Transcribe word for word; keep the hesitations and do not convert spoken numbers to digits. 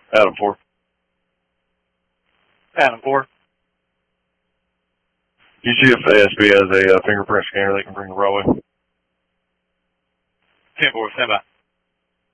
Adam four. Adam four. You see if A S B has a uh, fingerprint scanner they can bring to Broadway? ten four, stand by.